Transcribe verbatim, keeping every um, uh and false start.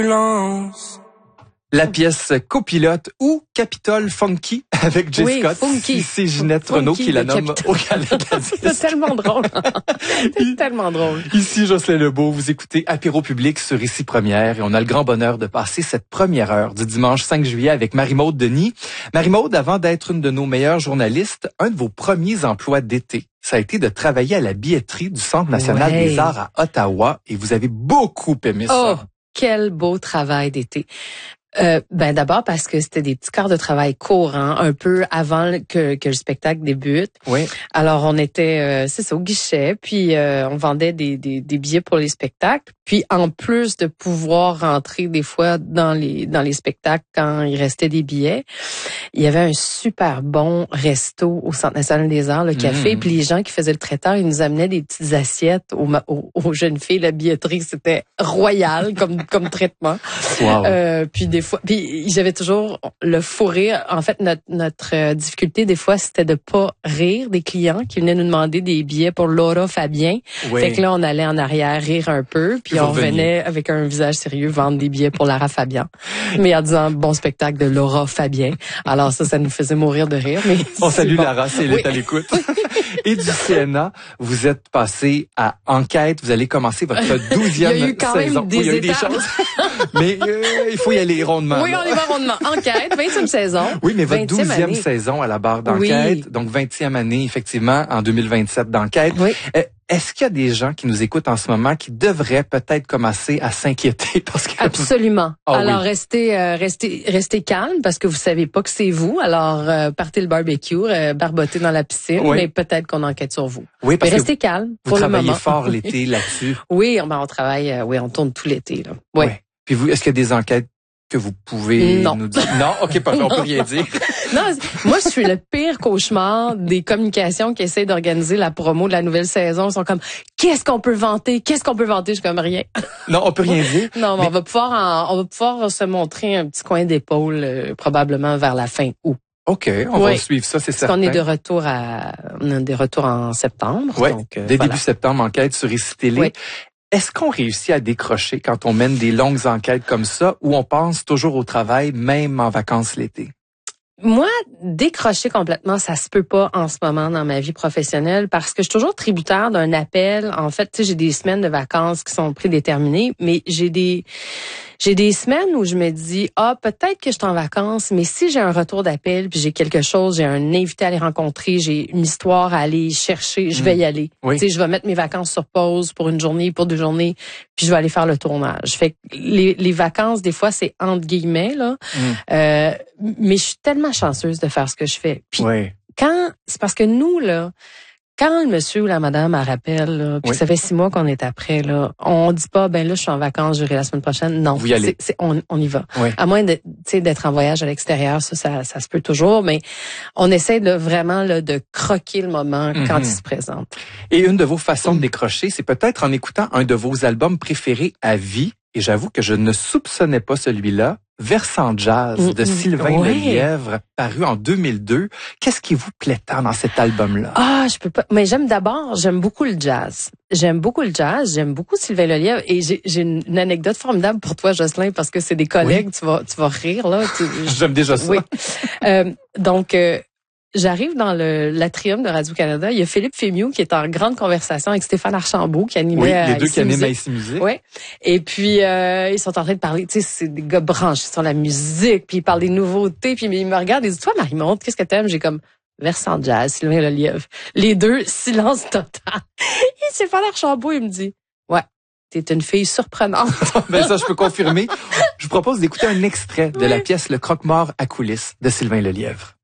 La pièce Copilote ou Capitole Funky avec Jay oui, Scott. funky. Ici Ginette Funky Renaud qui la nomme Capitole. au Canada. C'est tellement drôle. C'est tellement drôle. Ici Jocelyn Lebeau, vous écoutez Apéro Public sur Ici Première et on a le grand bonheur de passer cette première heure du dimanche cinq juillet avec Marie-Maude Denis. Marie-Maude, avant d'être une de nos meilleures journalistes, un de vos premiers emplois d'été, ça a été de travailler à la billetterie du Centre national ouais. des arts à Ottawa et vous avez beaucoup aimé oh, ça. Quel beau travail d'été. Euh, ben d'abord parce que c'était des petits quarts de travail courts, un peu avant que, que le spectacle débute. Oui. Alors on était, euh, c'est ça, au guichet, puis euh, on vendait des, des, des billets pour les spectacles. Puis en plus de pouvoir rentrer des fois dans les dans les spectacles quand il restait des billets, il y avait un super bon resto au Centre national des arts, le café. Mmh. Puis les gens qui faisaient le traiteur, ils nous amenaient des petites assiettes aux, aux, aux jeunes filles. La billetterie, c'était royal comme comme traitement. Wow. Euh, puis des fois, puis j'avais toujours le fou rire. En fait, notre notre euh, difficulté des fois, c'était de pas rire des clients qui venaient nous demander des billets pour Laura Fabien. Oui. Fait que là, on allait en arrière rire un peu, puis on revenait avec un visage sérieux vendre des billets pour Lara Fabian. Mais en disant bon spectacle de Laura Fabien. Alors ça, ça nous faisait mourir de rire. Mais on salue bon. Lara, si elle est à l'écoute. Et du C N A, vous êtes passé à Enquête. Vous allez commencer votre douzième saison. Il y a eu quand saison. même des oui, il y a eu étapes. des choses. Mais euh, il faut y aller rondement. Oui, on y va rondement. Enquête, vingtième saison. Oui, mais votre douzième saison à la barre d'Enquête. Oui. Donc vingtième année, effectivement, en deux mille vingt-sept d'Enquête. Oui. Euh, Est-ce qu'il y a des gens qui nous écoutent en ce moment qui devraient peut-être commencer à s'inquiéter parce que absolument. Oh, alors oui. restez, euh, restez, restez calme parce que vous savez pas que c'est vous. Alors euh, partez le barbecue, euh, barbotez dans la piscine, oui. mais peut-être qu'on enquête sur vous. Oui, parce mais que restez calme vous pour le travaillez moment. fort l'été là-dessus. Oui, on, ben, on travaille, euh, oui, on tourne tout l'été là. Oui. Ouais. Puis vous, est-ce qu'il y a des enquêtes que vous pouvez non. nous dire? Non, ok, pas, on peut rien dire. Non, moi je suis le pire cauchemar des communications qui essaient d'organiser la promo de la nouvelle saison. Ils sont comme qu'est-ce qu'on peut vanter, qu'est-ce qu'on peut vanter, je suis comme rien. Non, on peut rien dire. Non, mais on va pouvoir, en, on va pouvoir se montrer un petit coin d'épaule euh, probablement vers la fin août. OK, on oui. va suivre ça, c'est certain. Parce qu'on est de retour à, on est de retour en septembre. Oui, donc, euh, dès voilà. début septembre, Enquête sur Ici Télé. Oui. Est-ce qu'on réussit à décrocher quand on mène des longues enquêtes comme ça ou on pense toujours au travail, même en vacances l'été? Moi, décrocher complètement, ça se peut pas en ce moment dans ma vie professionnelle parce que je suis toujours tributaire d'un appel. En fait, tu sais, j'ai des semaines de vacances qui sont prédéterminées, mais j'ai des j'ai des semaines où je me dis ah peut-être que je suis en vacances, mais si j'ai un retour d'appel puis j'ai quelque chose, j'ai un invité à aller rencontrer, j'ai une histoire à aller chercher, je vais y aller. Oui. Tu sais, je vais mettre mes vacances sur pause pour une journée, pour deux journées, puis je vais aller faire le tournage. Fait que les les vacances des fois c'est entre guillemets là, mm. euh, mais je suis tellement chanceuse de faire ce que je fais. Puis oui. quand c'est parce que nous là. Quand le monsieur ou la madame elle rappelle, là, puis oui. ça fait six mois qu'on est après, là, on dit pas, ben là, je suis en vacances, j'irai la semaine prochaine. Non, vous y allez. C'est, c'est, on, on y va. Oui. À moins de, d'être en voyage à l'extérieur, ça, ça, ça se peut toujours, mais on essaie de vraiment là, de croquer le moment mm-hmm. quand il se présente. Et une de vos façons mm. de décrocher, c'est peut-être en écoutant un de vos albums préférés à vie. Et j'avoue que je ne soupçonnais pas celui-là. Versant Jazz de Sylvain ouais. Lelièvre, paru en deux mille deux. Qu'est-ce qui vous plaît tant dans cet album-là? Ah, je peux pas. Mais j'aime d'abord, j'aime beaucoup le jazz. J'aime beaucoup le jazz, j'aime beaucoup Sylvain Lelièvre. Et j'ai, j'ai une anecdote formidable pour toi, Jocelyn, parce que c'est des collègues, oui. tu vas, tu vas rire, là. Tu, j'aime déjà ça. Oui. euh, donc, euh, j'arrive dans le l'atrium de Radio-Canada. Il y a Philippe Fémieux qui est en grande conversation avec Stéphane Archambault qui animait oui, les à deux Ici qui animent Musique. à Ici Musique. Ouais. Et puis euh, ils sont en train de parler. Tu sais, c'est des gars branchés sur la musique. Puis ils parlent des nouveautés. Puis ils me regardent et ils disent toi, Marie-Maude, qu'est-ce que t'aimes? J'ai comme Versant Jazz, Sylvain Lelièvre. Les deux, silence total. Et Stéphane Archambault, il me dit ouais. T'es une fille surprenante. Ben ça, je peux confirmer. Je vous propose d'écouter un extrait de oui. la pièce Le Croque-Mort à coulisses de Sylvain Lelièvre.